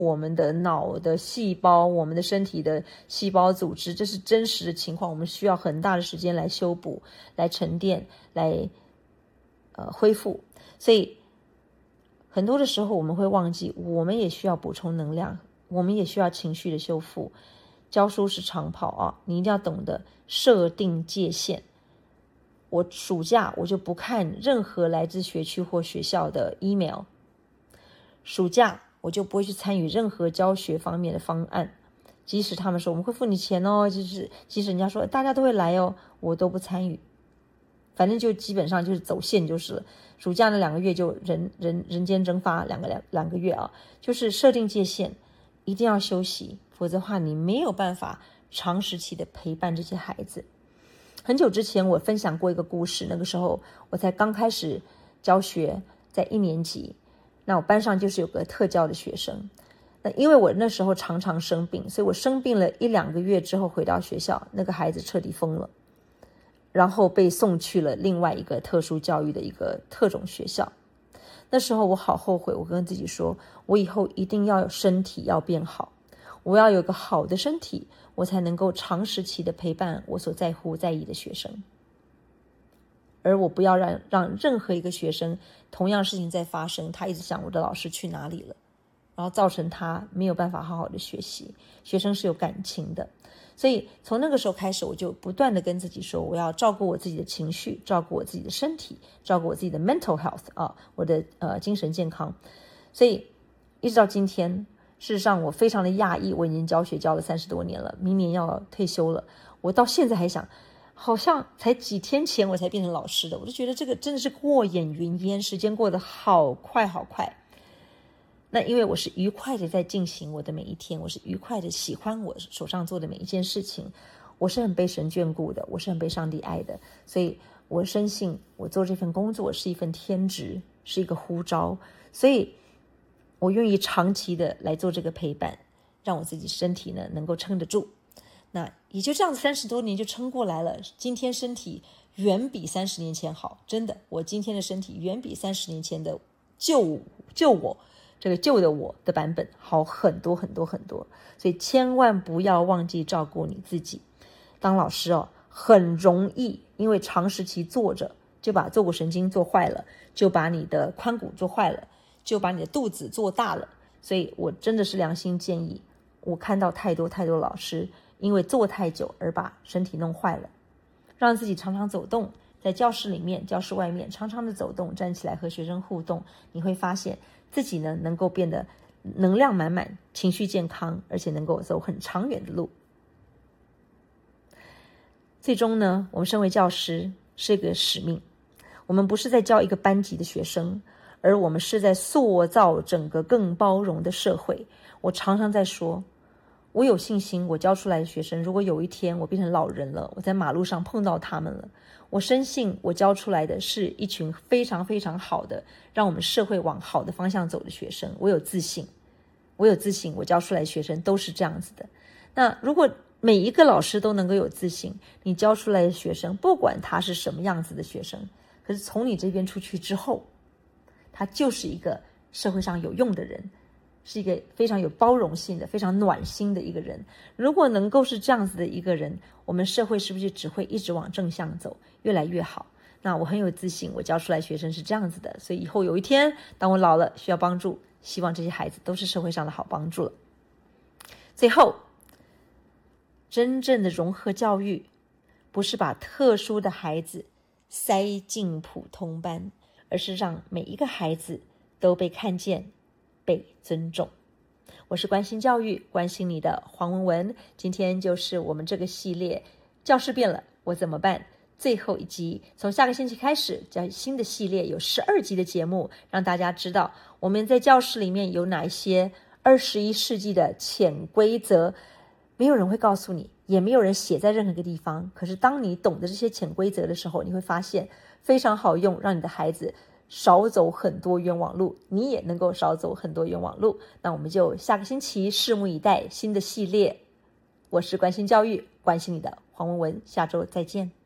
我们的脑的细胞，我们的身体的细胞组织，这是真实的情况，我们需要很大的时间来修补，来沉淀，来恢复。所以很多的时候我们会忘记，我们也需要补充能量，我们也需要情绪的修复。教书是长跑啊，你一定要懂得设定界限。我暑假我就不看任何来自学区或学校的 email， 暑假我就不会去参与任何教学方面的方案，即使他们说我们会付你钱哦，即使人家说大家都会来哦，我都不参与。反正就基本上就是走线就是了。暑假那2个月就人间蒸发两个月啊，就是设定界限，一定要休息，否则的话你没有办法长时期的陪伴这些孩子。很久之前我分享过一个故事，那个时候我才刚开始教学，在1年级，那我班上就是有个特教的学生，那因为我那时候常常生病，所以我生病了1-2个月之后回到学校，那个孩子彻底疯了，然后被送去了另外一个特殊教育的一个特种学校。那时候我好后悔，我跟自己说，我以后一定要有身体要变好，我要有个好的身体，我才能够长时期的陪伴我所在乎在意的学生。而我不要让任何一个学生同样事情在发生，他一直想我的老师去哪里了，然后造成他没有办法好好的学习。学生是有感情的，所以从那个时候开始，我就不断的跟自己说，我要照顾我自己的情绪，照顾我自己的身体，照顾我自己的 mental health 啊，我的精神健康。所以一直到今天，事实上我非常的讶异，我已经教学教了30多年了，明年要退休了，我到现在还想，好像才几天前我才变成老师的，我就觉得这个真的是过眼云烟，时间过得好快好快。那因为我是愉快的在进行我的每一天，我是愉快的喜欢我手上做的每一件事情，我是很被神眷顾的，我是很被上帝爱的，所以我深信我做这份工作是一份天职，是一个呼召，所以我愿意长期的来做这个陪伴，让我自己身体呢能够撑得住。那也就这样子30多年就撑过来了，今天身体远比30年前好，真的，我今天的身体远比30年前的旧的我的版本好很多很多很多。所以千万不要忘记照顾你自己。当老师很容易因为长时期坐着，就把坐骨神经做坏了，就把你的髋骨做坏了，就把你的肚子做大了。所以我真的是良心建议，我看到太多太多老师因为坐太久而把身体弄坏了。让自己常常走动，在教室里面教室外面常常的走动，站起来和学生互动，你会发现自己呢能够变得能量满满，情绪健康，而且能够走很长远的路。最终呢，我们身为教师是一个使命，我们不是在教一个班级的学生，而我们是在塑造整个更包容的社会。我常常在说，我有信心，我教出来的学生，如果有一天我变成老人了，我在马路上碰到他们了，我深信我教出来的是一群非常非常好的，让我们社会往好的方向走的学生。我有自信，我教出来的学生都是这样子的。那如果每一个老师都能够有自信，你教出来的学生，不管他是什么样子的学生，可是从你这边出去之后，他就是一个社会上有用的人，是一个非常有包容性的，非常暖心的一个人。如果能够是这样子的一个人，我们社会是不是只会一直往正向走，越来越好？那我很有自信，我教出来学生是这样子的，所以以后有一天当我老了需要帮助，希望这些孩子都是社会上的好帮助了。最后，真正的融合教育不是把特殊的孩子塞进普通班，而是让每一个孩子都被看见，被尊重。我是关心教育，关心你的黄文文。今天就是我们这个系列教室变了我怎么办最后一集。从下个星期开始，在新的系列有12集的节目，让大家知道我们在教室里面有哪一些21世纪的潜规则，没有人会告诉你，也没有人写在任何一个地方。可是当你懂得这些潜规则的时候，你会发现非常好用，让你的孩子少走很多冤枉路，你也能够少走很多冤枉路。那我们就下个星期拭目以待新的系列。我是关心教育，关心你的黄文文，下周再见。